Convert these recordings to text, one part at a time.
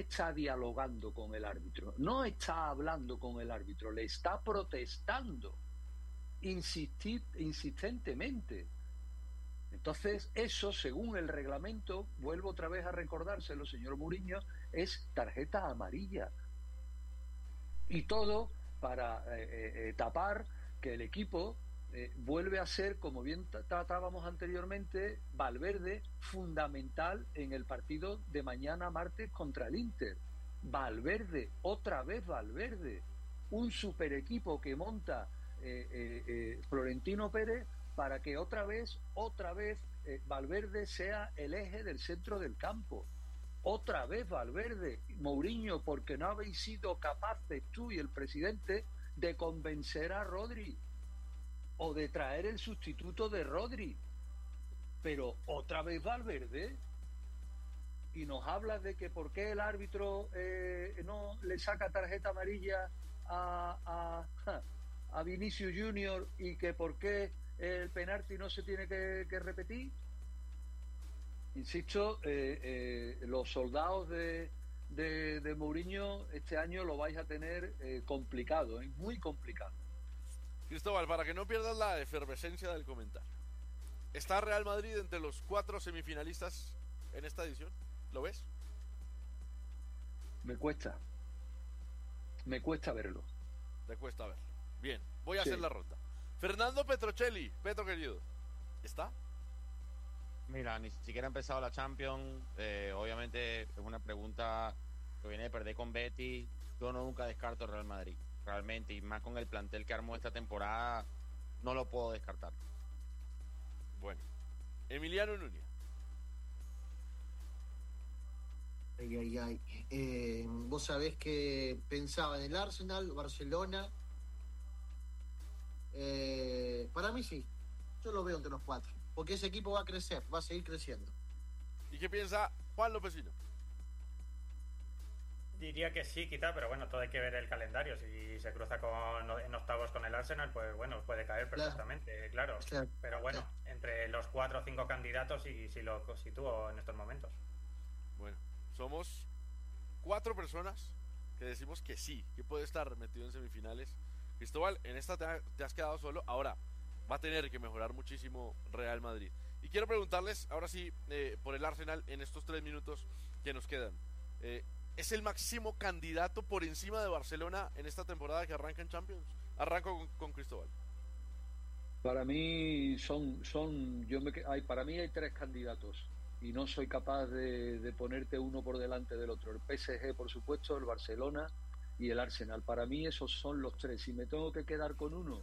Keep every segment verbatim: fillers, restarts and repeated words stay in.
está dialogando con el árbitro, no está hablando con el árbitro, le está protestando insistir, insistentemente. Entonces, eso, según el reglamento, vuelvo otra vez a recordárselo, señor Mourinho, es tarjeta amarilla. Y todo para eh, eh, tapar que el equipo eh, vuelve a ser, como bien tratábamos anteriormente, Valverde fundamental en el partido de mañana martes contra el Inter. Valverde, otra vez Valverde, un super equipo que monta eh, eh, eh, Florentino Pérez para que otra vez, otra vez eh, Valverde sea el eje del centro del campo. Otra vez Valverde, Mourinho, porque no habéis sido capaces tú y el presidente de convencer a Rodri o de traer el sustituto de Rodri. Pero otra vez Valverde, y nos habla de que por qué el árbitro eh, no le saca tarjeta amarilla a, a, a Vinicius Junior y que por qué el penalti no se tiene que, que repetir. Insisto, eh, eh, los soldados de, de, de Mourinho este año lo vais a tener eh, complicado, ¿eh? Muy complicado. Cristóbal, para que no pierdas la efervescencia del comentario, ¿está Real Madrid entre los cuatro semifinalistas en esta edición? ¿Lo ves? Me cuesta. Me cuesta verlo. Te cuesta verlo. Bien, voy a Sí. hacer la ronda. Fernando Petrocelli, Petro querido, ¿está? Mira, ni siquiera ha empezado la Champions. Eh, obviamente es una pregunta que viene de perder con Betty. Yo no nunca descarto Real Madrid, realmente, y más con el plantel que armó esta temporada, no lo puedo descartar. Bueno, Emiliano Núñez. Ay, ay, ay. Eh, vos sabés que pensaba en el Arsenal, Barcelona. Eh, para mí sí, yo lo veo entre los cuatro, porque ese equipo va a crecer, va a seguir creciendo. ¿Y qué piensa Juan Lópezino? Diría que sí, quizá, pero bueno, todo hay que ver el calendario. Si se cruza con, en octavos con el Arsenal, pues bueno, puede caer perfectamente, claro. claro. Pero bueno, entre los cuatro o cinco candidatos, y si lo sitúo en estos momentos. Bueno, somos cuatro personas que decimos que sí, que puede estar metido en semifinales. Cristóbal, en esta te, ha, te has quedado solo. Ahora va a tener que mejorar muchísimo Real Madrid. Y quiero preguntarles, ahora sí, eh, por el Arsenal en estos tres minutos que nos quedan. Eh, ¿Es el máximo candidato por encima de Barcelona en esta temporada que arranca en Champions? Arranco con, con Cristóbal. Para mí son, son yo me, hay, para mí hay tres candidatos y no soy capaz de, de ponerte uno por delante del otro. El P S G, por supuesto, el Barcelona y el Arsenal. Para mí esos son los tres. Si me tengo que quedar con uno,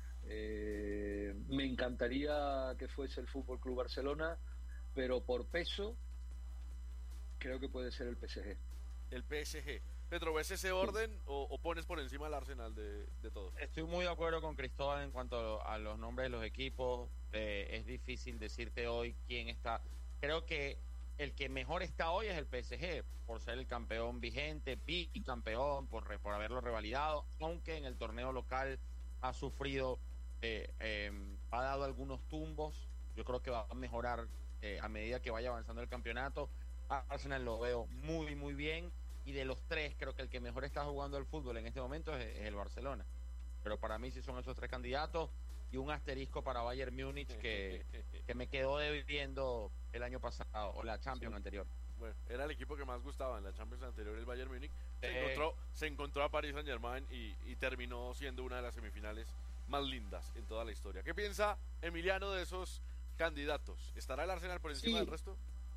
eh, me encantaría que fuese el Fútbol Club Barcelona, pero por peso creo que puede ser el P S G. El P S G. Pedro, ¿ves ese orden o, o pones por encima el Arsenal de, de todo? Estoy muy de acuerdo con Cristóbal en cuanto a los nombres de los equipos. Eh, es difícil decirte hoy quién está. Creo que el que mejor está hoy es el P S G, por ser el campeón vigente, bicampeón, por, por haberlo revalidado, aunque en el torneo local ha sufrido, eh, eh, ha dado algunos tumbos. Yo creo que va a mejorar eh, a medida que vaya avanzando el campeonato. Arsenal lo veo muy, muy bien. Y de los tres, creo que el que mejor está jugando el fútbol en este momento es, es el Barcelona. Pero para mí sí son esos tres candidatos. Y un asterisco para Bayern Múnich que, que me quedó debiendo el año pasado, o la Champions sí. anterior. Bueno, era el equipo que más gustaba en la Champions anterior, el Bayern Múnich. Se, eh, encontró, se encontró a Paris Saint-Germain y, y terminó siendo una de las semifinales más lindas en toda la historia. ¿Qué piensa Emiliano de esos candidatos? ¿Estará el Arsenal por encima sí. del resto?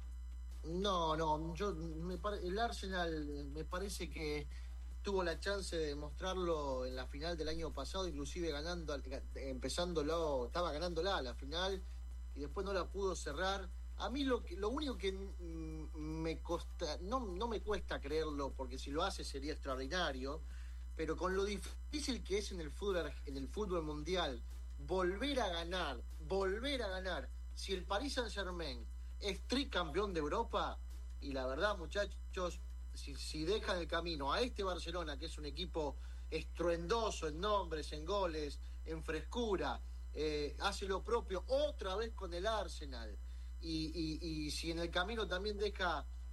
No, no, yo me pare, el Arsenal me parece que tuvo la chance de demostrarlo en la final del año pasado, inclusive ganando, empezándolo, estaba ganándola a la final y después no la pudo cerrar. A mí lo que, lo único que me costa, no, no me cuesta creerlo, porque si lo hace sería extraordinario, pero con lo difícil que es en el fútbol, en el fútbol mundial, volver a ganar, volver a ganar, si el Paris Saint-Germain es tricampeón de Europa, y la verdad, muchachos, si, si dejan el camino a este Barcelona, que es un equipo estruendoso en nombres, en goles, en frescura, eh, hace lo propio otra vez con el Arsenal, y, y, y si en el camino también deja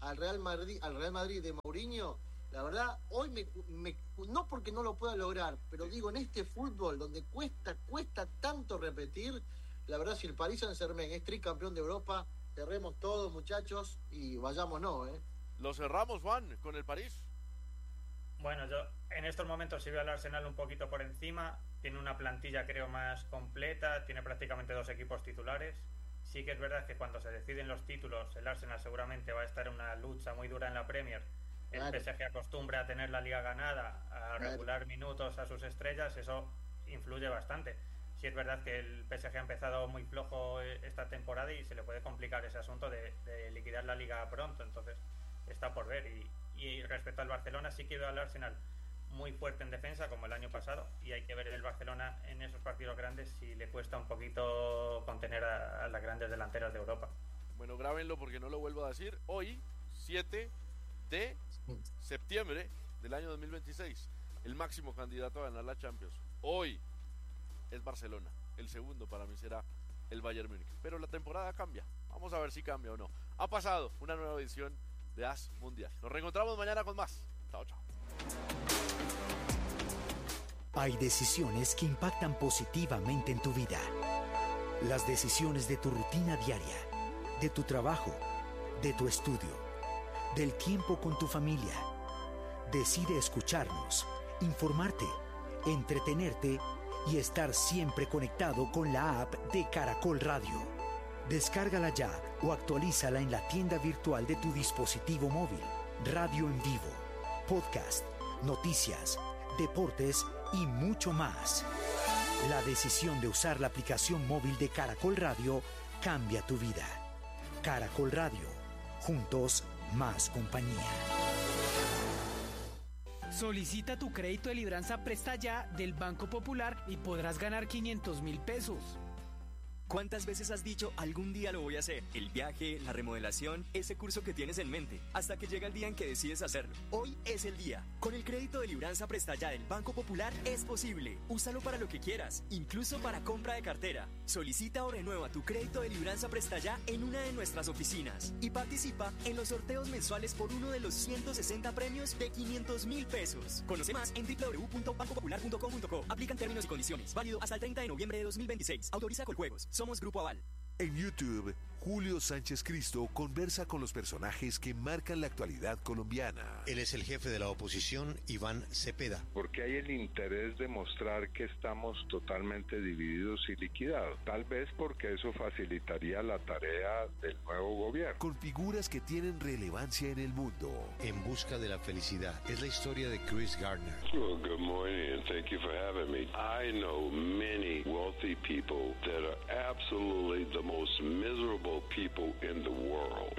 al Real Madrid, al Real Madrid de Mourinho, la verdad, hoy me, me no porque no lo pueda lograr, pero digo, en este fútbol donde cuesta, cuesta tanto repetir, la verdad, si el Paris Saint-Germain es tricampeón de Europa, cerremos todos, muchachos, y vayámonos, ¿eh? Lo cerramos, Juan, con el París. Bueno, yo en estos momentos sí veo al Arsenal un poquito por encima. Tiene una plantilla, creo, más completa. Tiene prácticamente dos equipos titulares. Sí que es verdad que cuando se deciden los títulos, el Arsenal seguramente va a estar en una lucha muy dura en la Premier. El Claro. P S G acostumbra a tener la liga ganada, a Claro. regular minutos a sus estrellas. Eso influye bastante. Sí es verdad que el P S G ha empezado muy flojo esta temporada y se le puede complicar ese asunto de, de liquidar la liga pronto. Entonces está por ver. Y, y respecto al Barcelona, sí que veo al Arsenal muy fuerte en defensa como el año pasado, y hay que ver el Barcelona en esos partidos grandes si le cuesta un poquito contener a, a las grandes delanteras de Europa. Bueno, grábenlo porque no lo vuelvo a decir. Hoy, siete de septiembre del año dos mil veintiséis, el máximo candidato a ganar la Champions hoy es Barcelona. El segundo para mí será el Bayern Múnich. Pero la temporada cambia. Vamos a ver si cambia o no. Ha pasado una nueva edición de As Mundial. Nos reencontramos mañana con más. Chao, chao. Hay decisiones que impactan positivamente en tu vida. Las decisiones de tu rutina diaria, de tu trabajo, de tu estudio, del tiempo con tu familia. Decide escucharnos, informarte, entretenerte y estar siempre conectado con la app de Caracol Radio. Descárgala ya o actualízala en la tienda virtual de tu dispositivo móvil. Radio en vivo, podcast, noticias, deportes y mucho más. La decisión de usar la aplicación móvil de Caracol Radio cambia tu vida. Caracol Radio. Juntos, más compañía. Solicita tu crédito de libranza Presta Ya del Banco Popular y podrás ganar quinientos mil pesos. ¿Cuántas veces has dicho algún día lo voy a hacer? El viaje, la remodelación, ese curso que tienes en mente, hasta que llega el día en que decides hacerlo. Hoy es el día. Con el crédito de libranza Presta Ya del Banco Popular es posible. Úsalo para lo que quieras, incluso para compra de cartera. Solicita o renueva tu crédito de libranza Presta Ya en una de nuestras oficinas y participa en los sorteos mensuales por uno de los ciento sesenta premios de quinientos mil pesos. Conoce más en doble u doble u doble u punto banco popular punto com punto co. Aplican términos y condiciones. Válido hasta el treinta de noviembre de dos mil veintiséis. Autoriza Coljuegos. Somos Grupo Aval. En YouTube, Julio Sánchez Cristo conversa con los personajes que marcan la actualidad colombiana. Él es el jefe de la oposición, Iván Cepeda. Porque hay el interés de mostrar que estamos totalmente divididos y liquidados. Tal vez porque eso facilitaría la tarea del nuevo gobierno. Con figuras que tienen relevancia en el mundo. En busca de la felicidad. Es la historia de Chris Gardner. Well, good morning and thank you for having me. I know many wealthy people that are absolutely the most miserable people in the world.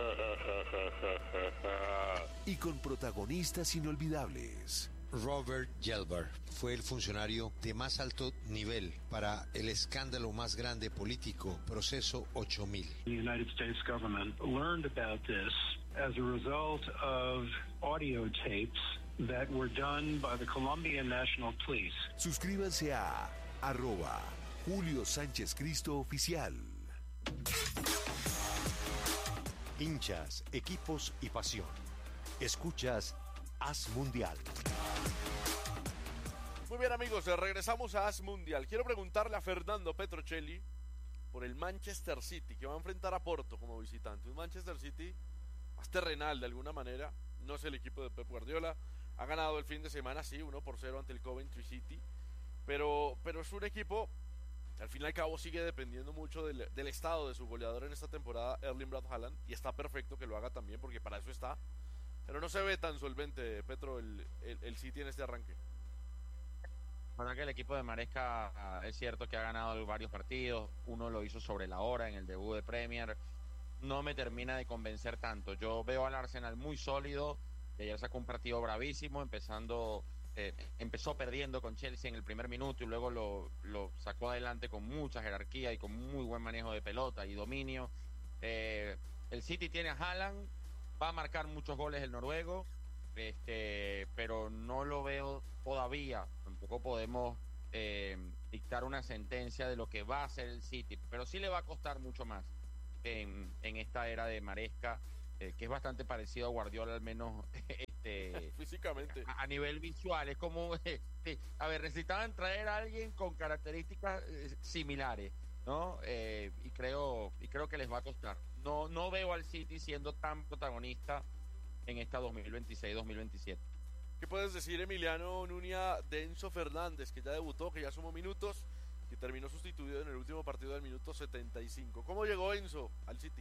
Y con protagonistas inolvidables. Robert Gelber fue el funcionario de más alto nivel para el escándalo más grande político, Proceso ocho mil. The United States government learned about this as a result of audio tapes that were done by the Colombian National Police. Suscríbanse a arroba Julio Sánchez Cristo Oficial. Hinchas, equipos y pasión. Escuchas As Mundial. Muy bien, amigos, regresamos a As Mundial. Quiero preguntarle a Fernando Petrocelli por el Manchester City, que va a enfrentar a Porto como visitante. Un Manchester City más terrenal de alguna manera. No es el equipo de Pep Guardiola. Ha ganado el fin de semana, sí, uno por cero ante el Coventry City. Pero, pero es un equipo que al fin y al cabo sigue dependiendo mucho del, del estado de su goleador en esta temporada, Erling Braut Haaland. Y está perfecto que lo haga también, porque para eso está. Pero no se ve tan solvente, Petro, el, el, el City en este arranque. Bueno, que el equipo de Maresca es cierto que ha ganado varios partidos. Uno lo hizo sobre la hora en el debut de Premier. No me termina de convencer tanto. Yo veo al Arsenal muy sólido. Ayer sacó un partido bravísimo, empezando eh, empezó perdiendo con Chelsea en el primer minuto y luego lo, lo sacó adelante con mucha jerarquía y con muy buen manejo de pelota y dominio. Eh, el City tiene a Haaland, va a marcar muchos goles el noruego, este, pero no lo veo todavía. Tampoco podemos eh, dictar una sentencia de lo que va a hacer el City, pero sí le va a costar mucho más en, en esta era de Maresca. eh, que es bastante parecido a Guardiola, al menos este, físicamente. A, a nivel visual, es como, este, a ver, necesitaban traer a alguien con características eh, similares, ¿no? Eh, y creo y creo que les va a costar. No no veo al City siendo tan protagonista en esta dos mil veintiséis dos mil veintisiete. ¿Qué puedes decir, Emiliano Nuña, de Enzo Fernández, que ya debutó, que ya sumó minutos, que terminó sustituido en el último partido del minuto setenta y cinco? ¿Cómo llegó Enzo al City?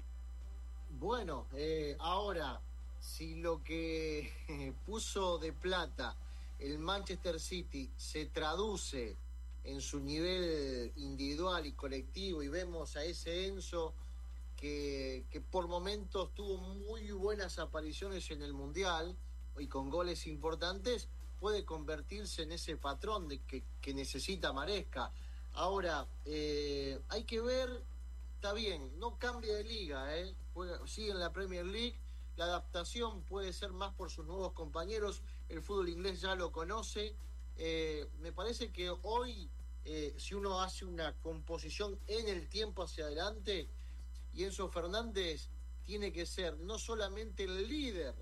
Bueno, eh, ahora, si lo que puso de plata el Manchester City se traduce en su nivel individual y colectivo, y vemos a ese Enzo que, que por momentos tuvo muy buenas apariciones en el Mundial y con goles importantes, puede convertirse en ese patrón de que, que necesita Maresca. Ahora, eh, hay que ver, está bien, no cambia de liga, ¿eh? Juega, sigue en la Premier League, la adaptación puede ser más por sus nuevos compañeros, el fútbol inglés ya lo conoce. Eh, me parece que hoy, eh, si uno hace una composición en el tiempo hacia adelante, y Enzo Fernández tiene que ser no solamente el líder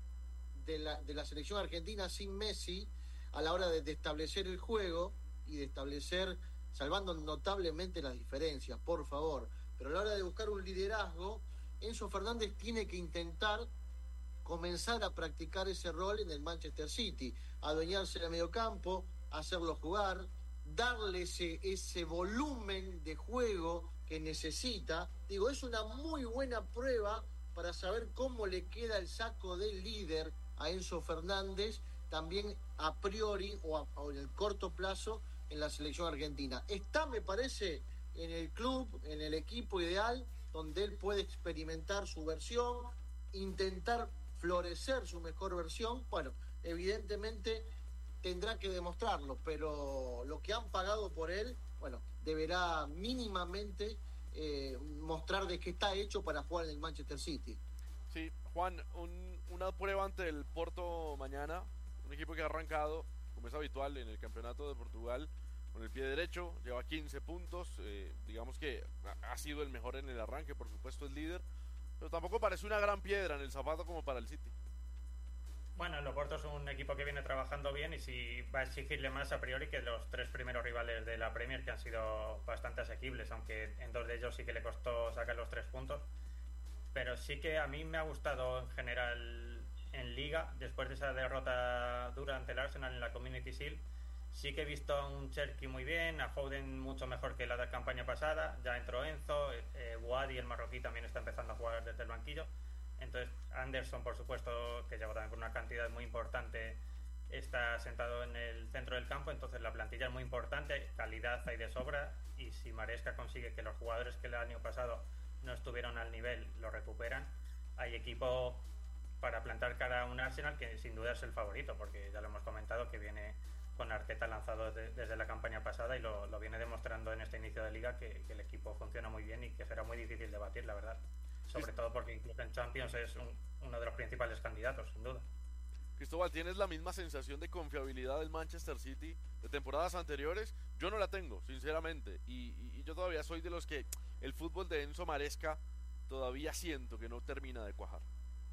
de la, de la selección argentina sin Messi, a la hora de, de establecer el juego y de establecer, salvando notablemente las diferencias, por favor, pero a la hora de buscar un liderazgo, Enzo Fernández tiene que intentar comenzar a practicar ese rol en el Manchester City, adueñarse del mediocampo, hacerlo jugar, darle ese, ese volumen de juego que necesita. Digo, es una muy buena prueba para saber cómo le queda el saco del líder a Enzo Fernández, también a priori o, a, o en el corto plazo en la selección argentina. Está, me parece, en el club, en el equipo ideal, donde él puede experimentar su versión, intentar florecer su mejor versión. Bueno, evidentemente tendrá que demostrarlo, pero lo que han pagado por él, bueno, deberá mínimamente eh, mostrar de qué está hecho para jugar en el Manchester City. Sí, Juan, un, una prueba ante el Porto mañana, un equipo que ha arrancado, como es habitual en el campeonato de Portugal, con el pie derecho, lleva quince puntos, eh, digamos que ha sido el mejor en el arranque, por supuesto es líder, pero tampoco parece una gran piedra en el zapato como para el City. Bueno, el Oporto es un equipo que viene trabajando bien y sí va a exigirle más a priori que los tres primeros rivales de la Premier, que han sido bastante asequibles, aunque en dos de ellos sí que le costó sacar los tres puntos. Pero sí que a mí me ha gustado en general en Liga, después de esa derrota dura ante el Arsenal en la Community Shield. Sí que he visto a un Cherki muy bien, a Foden mucho mejor que la de la campaña pasada, ya entró Enzo, eh, Wadi, el marroquí, también está empezando a jugar desde el banquillo. Entonces Anderson, por supuesto, que llegó también con una cantidad muy importante, está sentado en el centro del campo. Entonces la plantilla es muy importante, calidad hay de sobra, y si Maresca consigue que los jugadores que el año pasado no estuvieron al nivel lo recuperan, hay equipo para plantar cara a un Arsenal que sin duda es el favorito, porque ya lo hemos comentado que viene con Arteta lanzado de, desde la campaña pasada, y lo, lo viene demostrando en este inicio de liga que, que el equipo funciona muy bien y que será muy difícil de batir, la verdad, sobre sí. todo porque incluso en Champions es un, uno de los principales candidatos, sin duda. Cristóbal, ¿tienes la misma sensación de confiabilidad del Manchester City de temporadas anteriores? Yo no la tengo, sinceramente, y, y, y yo todavía soy de los que el fútbol de Enzo Maresca todavía siento que no termina de cuajar.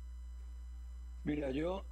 Mira, yo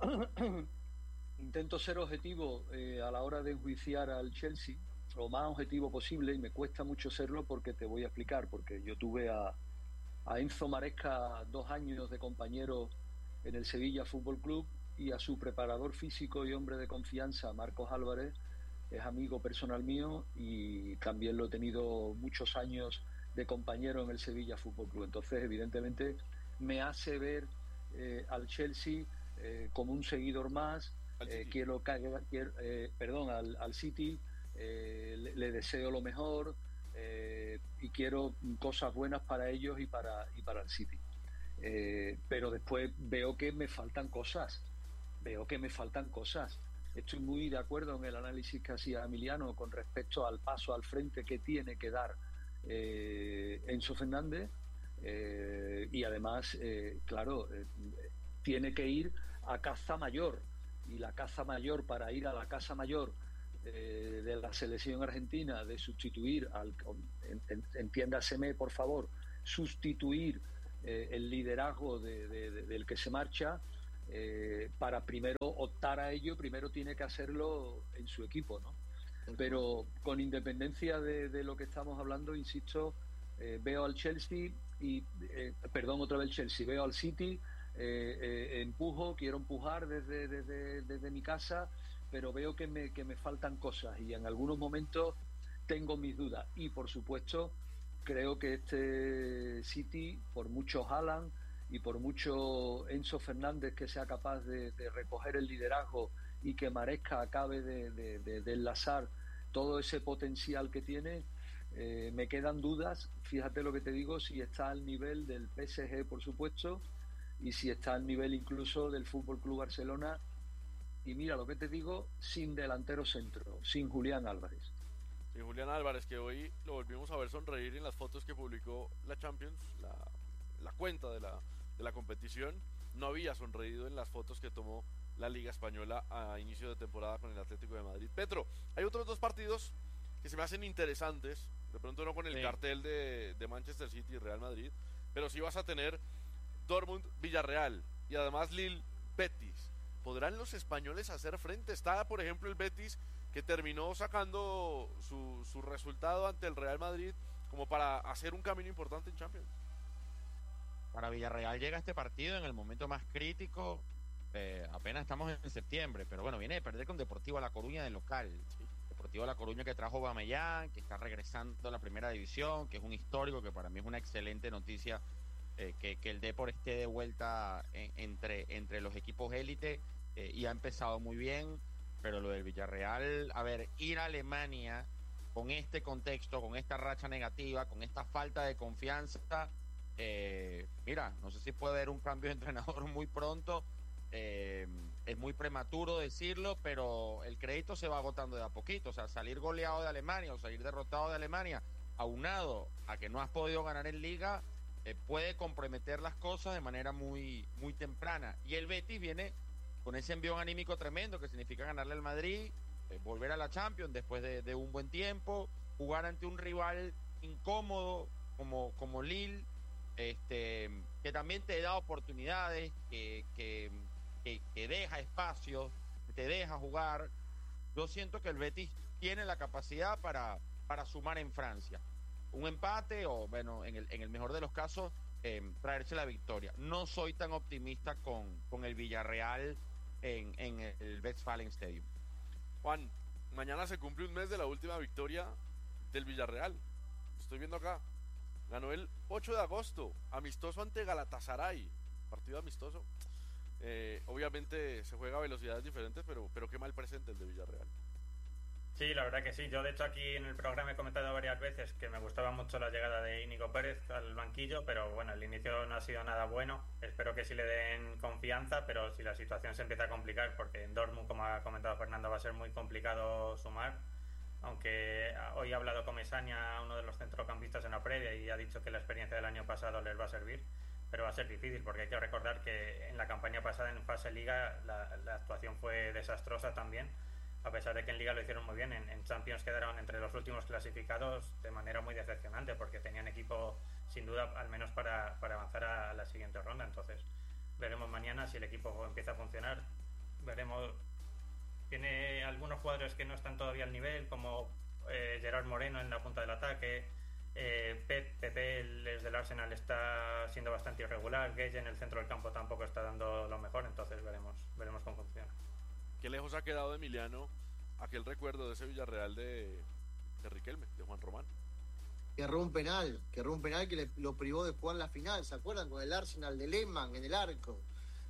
intento ser objetivo eh, a la hora de enjuiciar al Chelsea, lo más objetivo posible, y me cuesta mucho serlo porque te voy a explicar, porque yo tuve a, a Enzo Maresca dos años de compañero en el Sevilla Fútbol Club, y a su preparador físico y hombre de confianza, Marcos Álvarez, es amigo personal mío y también lo he tenido muchos años de compañero en el Sevilla Fútbol Club. Entonces, evidentemente, me hace ver eh, al Chelsea eh, como un seguidor más. Eh, quiero, quiero eh, perdón, al, al City eh, le, le deseo lo mejor eh, y quiero cosas buenas para ellos y para, y para el City. Eh, pero después veo que me faltan cosas. Veo que me faltan cosas. Estoy muy de acuerdo en el análisis que hacía Emiliano con respecto al paso al frente que tiene que dar eh, Enzo Fernández eh, y además, eh, claro, eh, tiene que ir a caza mayor, y la caza mayor, para ir a la casa mayor eh, de la selección argentina, de sustituir, al, entiéndaseme por favor, sustituir eh, el liderazgo de, de, de, del que se marcha, eh, para primero optar a ello, primero tiene que hacerlo en su equipo, ¿no? Pero con independencia de, de lo que estamos hablando, insisto, eh, veo al Chelsea y, eh, perdón, otra vez el Chelsea, veo al City, eh, eh, empujo, quiero empujar desde, desde, desde mi casa, pero veo que me, que me faltan cosas y en algunos momentos tengo mis dudas. Y por supuesto, creo que este City, por mucho Haaland y por mucho Enzo Fernández que sea capaz de, de recoger el liderazgo y que Maresca acabe de, de, de, de enlazar todo ese potencial que tiene, eh, me quedan dudas. Fíjate lo que te digo, si está al nivel del P S G, por supuesto, y si está al nivel incluso del Fútbol Club Barcelona. Y mira lo que te digo, sin delantero centro, sin Julián Álvarez. Sin Julián Álvarez, que hoy lo volvimos a ver sonreír en las fotos que publicó la Champions, la, la cuenta de la, de la competición. No había sonreído en las fotos que tomó la Liga Española a inicio de temporada con el Atlético de Madrid. Petro, hay otros dos partidos que se me hacen interesantes, de pronto no con el sí. cartel de, de Manchester City y Real Madrid, pero sí vas a tener Dortmund-Villarreal y además Lille-Betis. ¿Podrán los españoles hacer frente? Está, por ejemplo, el Betis, que terminó sacando su, su resultado ante el Real Madrid como para hacer un camino importante en Champions. Para Villarreal llega este partido en el momento más crítico. Eh, apenas estamos en septiembre, pero bueno, viene de perder con Deportivo La Coruña de local. ¿sí? Deportivo La Coruña, que trajo Bamellán, que está regresando a la primera división, que es un histórico, que para mí es una excelente noticia, eh, que, que el Depor esté de vuelta en, entre, entre los equipos élite, eh, y ha empezado muy bien. Pero lo del Villarreal, a ver, ir a Alemania con este contexto, con esta racha negativa, con esta falta de confianza, eh, mira, no sé si puede haber un cambio de entrenador muy pronto. Eh, es muy prematuro decirlo, pero el crédito se va agotando de a poquito. O sea, salir goleado de Alemania o salir derrotado de Alemania, aunado a que no has podido ganar en Liga, eh, puede comprometer las cosas de manera muy, muy temprana. Y el Betis viene con ese envión anímico tremendo, que significa ganarle al Madrid, eh, volver a la Champions después de, de un buen tiempo, jugar ante un rival incómodo como, como Lille, este, que también te da oportunidades, que, que, que, que deja espacios, que te deja jugar. Yo siento que el Betis tiene la capacidad para, para sumar en Francia. Un empate o, bueno, en el, en el mejor de los casos, eh, traerse la victoria. No soy tan optimista con, con el Villarreal en, en el Westfalen Stadium. Juan, mañana se cumple un mes de la última victoria del Villarreal. Estoy viendo acá. Ganó el ocho de agosto, amistoso ante Galatasaray. Partido amistoso. Eh, obviamente se juega a velocidades diferentes, pero, pero qué mal presente el de Villarreal. Sí, la verdad que sí. Yo, de hecho, aquí en el programa he comentado varias veces que me gustaba mucho la llegada de Íñigo Pérez al banquillo, pero bueno, el inicio no ha sido nada bueno. Espero que sí le den confianza, pero si la situación se empieza a complicar, porque en Dortmund, como ha comentado Fernando, va a ser muy complicado sumar. Aunque hoy ha hablado con Mesaña, uno de los centrocampistas, en la previa, y ha dicho que la experiencia del año pasado les va a servir, pero va a ser difícil porque hay que recordar que en la campaña pasada en fase Liga la, la actuación fue desastrosa también, a pesar de que en Liga lo hicieron muy bien. En, en Champions quedaron entre los últimos clasificados de manera muy decepcionante, porque tenían equipo sin duda al menos para, para avanzar a la siguiente ronda. Entonces veremos mañana si el equipo empieza a funcionar. Veremos. Tiene algunos jugadores que no están todavía al nivel, como eh, Gerard Moreno en la punta del ataque, eh, Pepe, el del Arsenal, está siendo bastante irregular, Gueye en el centro del campo tampoco está dando lo mejor, entonces veremos veremos cómo funciona. ¿Qué lejos ha quedado, Emiliano, aquel recuerdo de ese Villarreal de, de Riquelme, de Juan Román? Que erró un penal, que erró un penal que le, lo privó de jugar la final, ¿se acuerdan? Con el Arsenal de Lehmann en el arco.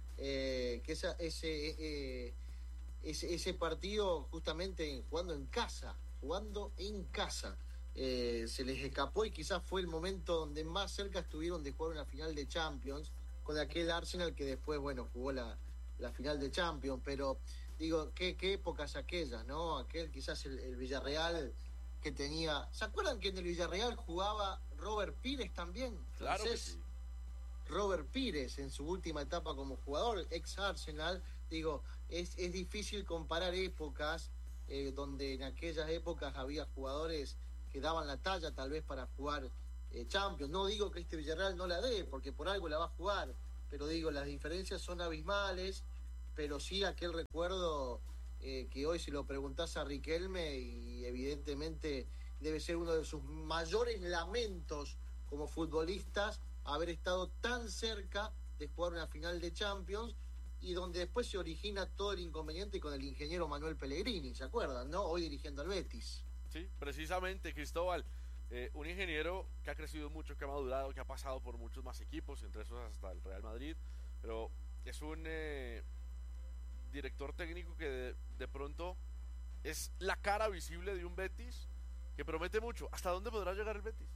Eh, que esa, ese... Eh, Ese, ese partido justamente jugando en casa, jugando en casa, eh, se les escapó y quizás fue el momento donde más cerca estuvieron de jugar una final de Champions con aquel Arsenal que después, bueno, jugó la, la final de Champions, pero digo, qué, qué épocas aquellas, ¿no? Aquel quizás el, el Villarreal que tenía... ¿Se acuerdan que en el Villarreal jugaba Robert Pires también? Claro que sí. Robert Pires en su última etapa como jugador, ex Arsenal. Digo, es, es difícil comparar épocas eh, donde en aquellas épocas había jugadores que daban la talla tal vez para jugar eh, Champions. No digo que este Villarreal no la dé, porque por algo la va a jugar, pero digo, las diferencias son abismales, pero sí aquel recuerdo eh, que hoy se lo preguntás a Riquelme y evidentemente debe ser uno de sus mayores lamentos como futbolistas haber estado tan cerca de jugar una final de Champions, y donde después se origina todo el inconveniente con el ingeniero Manuel Pellegrini, ¿se acuerdan, no? Hoy dirigiendo al Betis. Sí, precisamente, Cristóbal, eh, un ingeniero que ha crecido mucho, que ha madurado, que ha pasado por muchos más equipos, entre esos hasta el Real Madrid, pero es un eh, director técnico que de, de pronto es la cara visible de un Betis que promete mucho. ¿Hasta dónde podrá llegar el Betis?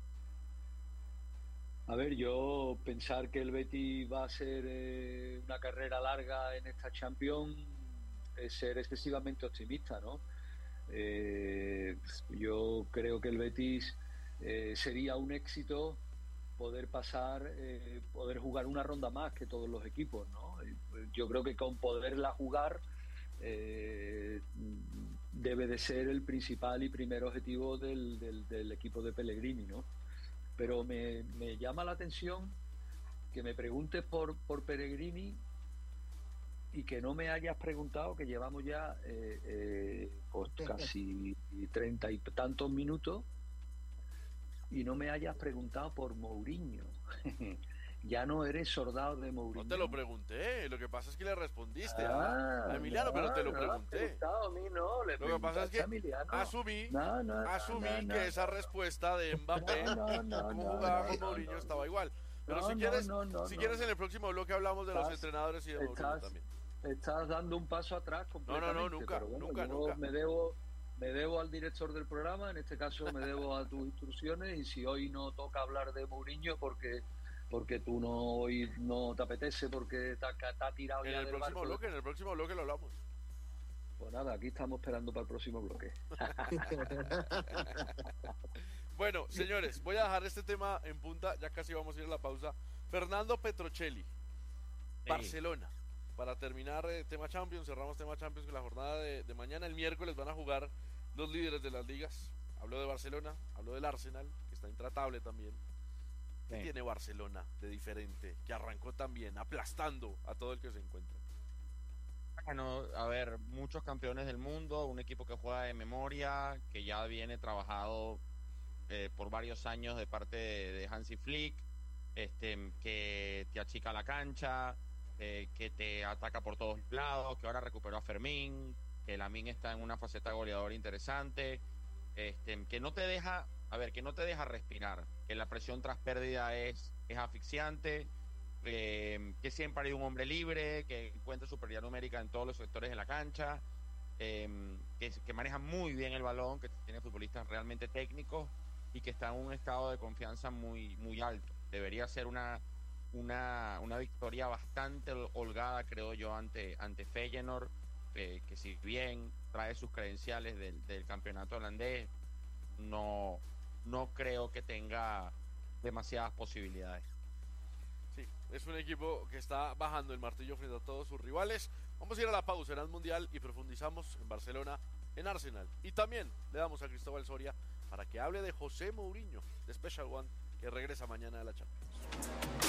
A ver, yo pensar que el Betis va a ser eh, una carrera larga en esta Champions es ser excesivamente optimista, ¿no? Eh, yo creo que el Betis eh, sería un éxito poder pasar, eh, poder jugar una ronda más que todos los equipos, ¿no? Yo creo que con poderla jugar eh, debe de ser el principal y primer objetivo del, del, del equipo de Pellegrini, ¿no? Pero me, me llama la atención que me preguntes por, por Pellegrini y que no me hayas preguntado, que llevamos ya eh, eh, pues casi treinta y tantos minutos, y no me hayas preguntado por Mourinho. Ya no eres soldado de Mourinho. No te lo pregunté, lo que pasa es que le respondiste ah, a, a Emiliano, no, pero te lo no pregunté. A mí no, le lo que pasa es que asumí, no, no, asumí no, no, que no, esa respuesta de Mbappé, no, no, no, como no, jugaba no, con no, Mourinho, no, estaba igual. Pero no, si quieres, no, no, si no, quieres no. en el próximo bloque hablamos de Estás, los entrenadores y de Mourinho estás, también. Estás dando un paso atrás completamente. No, no, no, nunca, pero bueno, nunca, yo nunca. Me debo, me debo al director del programa, en este caso me debo a tus instrucciones, y si hoy no toca hablar de Mourinho porque porque tú no hoy no te apetece, porque te, te ha tirado en ya el del próximo barco. bloque, en el próximo bloque lo hablamos. Pues nada, aquí estamos esperando para el próximo bloque. Bueno, señores, voy a dejar este tema en punta, ya casi vamos a ir a la pausa. Fernando Petrocelli, Sí. Barcelona. Para terminar eh, tema Champions, cerramos tema Champions con la jornada de, de mañana. El miércoles van a jugar los líderes de las ligas. Habló de Barcelona, habló del Arsenal, que está intratable también. ¿Qué Sí. tiene Barcelona de diferente? Que arrancó también aplastando a todo el que se encuentra. Bueno, a ver, muchos campeones del mundo, un equipo que juega de memoria, que ya viene trabajado eh, por varios años de parte de, de Hansi Flick, este, que te achica la cancha, eh, que te ataca por todos lados, que ahora recuperó a Fermín, que Lamine está en una faceta goleadora interesante, este, que no te deja, a ver, que no te deja respirar, que la presión tras pérdida es, es asfixiante. Eh, que siempre hay un hombre libre, que encuentra superioridad numérica en todos los sectores de la cancha, eh, que, que maneja muy bien el balón, que tiene futbolistas realmente técnicos y que está en un estado de confianza muy, muy alto. Debería ser una, una, una victoria bastante holgada, creo yo, ante, ante Feyenoord, eh, que si bien trae sus credenciales del, del campeonato holandés, no, no creo que tenga demasiadas posibilidades. Sí, es un equipo que está bajando el martillo frente a todos sus rivales. Vamos a ir a la pausa en el Mundial y profundizamos en Barcelona, en Arsenal. Y también le damos a Cristóbal Soria para que hable de José Mourinho, de Special One, que regresa mañana a la Champions.